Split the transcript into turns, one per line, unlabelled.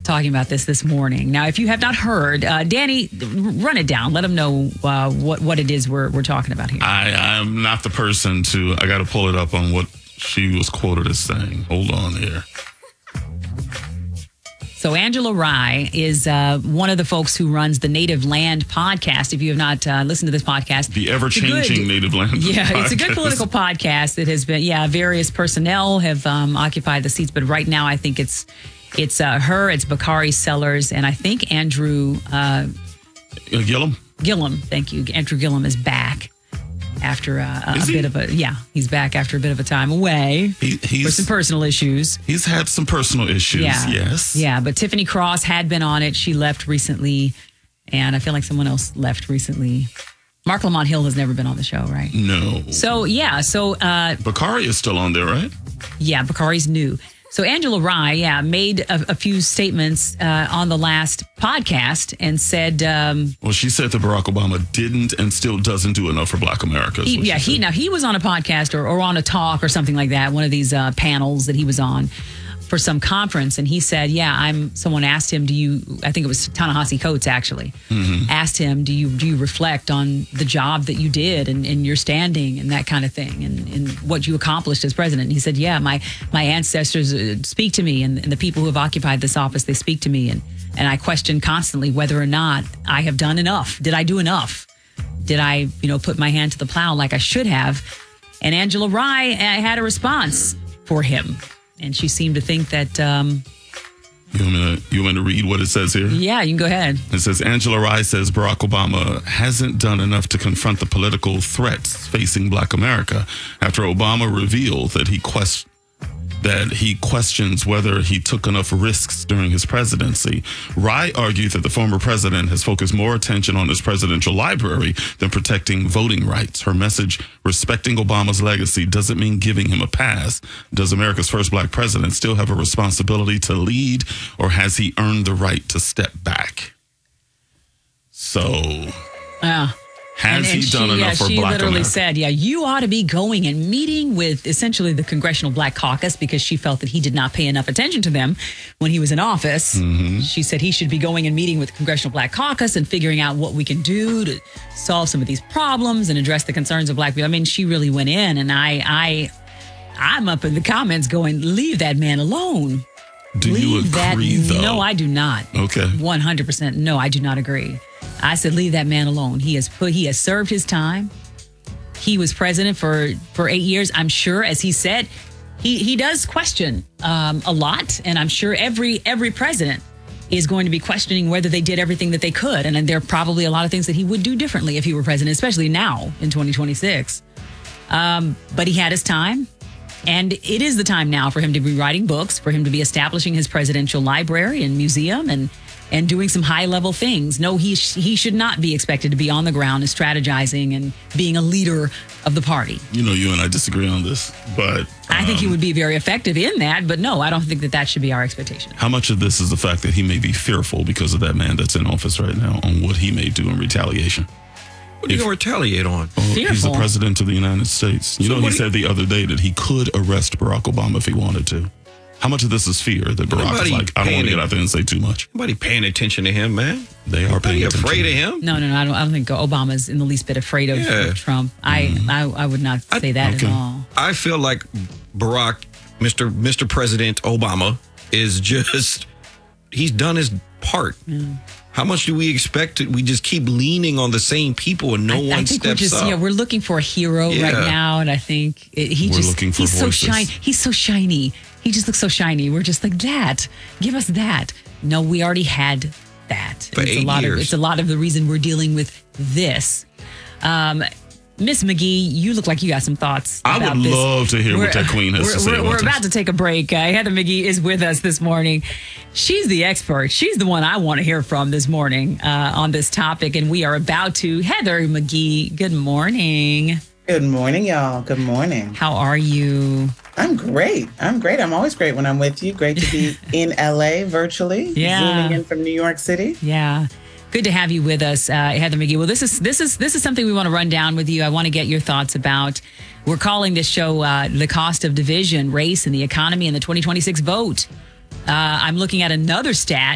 talking about this morning. Now, if you have not heard, Danny, run it down. Let them know what it is we're talking about here.
I'm not the person I got to pull it up on what she was quoted as saying. Hold on here.
So Angela Rye is one of the folks who runs the Native Land podcast. If you have not listened to this podcast.
The ever-changing Native Land podcast.
Yeah, it's a good political podcast that has been, various personnel have occupied the seats. But right now, I think it's her, it's Bakari Sellers, and I think Andrew
Gillum.
Thank you. Andrew Gillum is back after he's back after a bit of a time away for some personal issues.
He's had some personal issues, yes.
Yeah, but Tiffany Cross had been on it. She left recently, and I feel like someone else left recently. Mark Lamont Hill has never been on the show, right?
No.
So
Bakari is still on there, right?
Yeah, Bakari's new. So Angela Rye, made a few statements on the last podcast and said...
well, she said that Barack Obama didn't and still doesn't do enough for Black America.
He was on a podcast or on a talk or something like that, one of these panels that he was on for some conference. And he said, someone asked him, I think it was Ta-Nehisi Coates actually, asked him, do you reflect on the job that you did and your standing and that kind of thing and what you accomplished as president? And he said, my ancestors speak to me and the people who have occupied this office, they speak to me. And I question constantly whether or not I have done enough. Did I do enough? Did I, put my hand to the plow like I should have? And Angela Rye had a response for him. And she seemed to think that... You
want me to read what it says here?
Yeah, you can go ahead.
It says, Angela Rye says Barack Obama hasn't done enough to confront the political threats facing Black America after Obama revealed that he questions whether he took enough risks during his presidency. Rye argued that the former president has focused more attention on his presidential library than protecting voting rights. Her message, respecting Obama's legacy, doesn't mean giving him a pass. Does America's first Black president still have a responsibility to lead, or has he earned the right to step back? So... Has he done enough for Black America? She literally said,
you ought to be going and meeting with essentially the Congressional Black Caucus because she felt that he did not pay enough attention to them when he was in office. Mm-hmm. She said he should be going and meeting with the Congressional Black Caucus and figuring out what we can do to solve some of these problems and address the concerns of Black people. I mean, she really went in, and I'm up in the comments going, leave that man alone.
Do you agree, though?
No, I do not.
Okay.
100%. No, I do not agree. I said, leave that man alone. He has served his time. He was president for 8 years. I'm sure, as he said, he does question a lot. And I'm sure every president is going to be questioning whether they did everything that they could. And then there are probably a lot of things that he would do differently if he were president, especially now in 2026. But he had his time. And it is the time now for him to be writing books, for him to be establishing his presidential library and museum and doing some high-level things. No, he should not be expected to be on the ground and strategizing and being a leader of the party.
You and I disagree on this, but...
I think he would be very effective in that, but no, I don't think that should be our expectation.
How much of this is the fact that he may be fearful because of that man that's in office right now on what he may do in retaliation?
What are you going to retaliate on?
He's the president of the United States. He said the other day that he could arrest Barack Obama if he wanted to. How much of this is fear that Barack is like, I don't want to get out there and say too much?
Nobody paying attention to him, man.
They are paying attention.
Afraid of him?
No, I don't think Obama's in the least bit afraid of Trump. I would not say that at all.
I feel like Barack, Mr. President Obama, is just, he's done his part. Yeah. How much do we expect? We just keep leaning on the same people and no one steps up.
Yeah, we're looking for a hero right now, and I think he's so shiny. He's so shiny. He just looks so shiny. We're just like, that. Give us that. No, we already had that.
For 8 years.
It's a lot of the reason we're dealing with this. Miss McGee, you look like you got some thoughts.
I would love to hear what that queen has to say.
We're about to take a break. Heather McGee is with us this morning. She's the expert. She's the one I want to hear from this morning on this topic. And we are about to. Heather McGee, good morning.
Good morning, y'all. Good morning.
How are you?
I'm great. I'm always great when I'm with you. Great to be in LA virtually. Zooming in from New York City.
Yeah. Good to have you with us, Heather McGee. Well, this is something we want to run down with you. I want to get your thoughts about. We're calling this show The Cost of Division, Race and the Economy and the 2026 Vote. I'm looking at another stat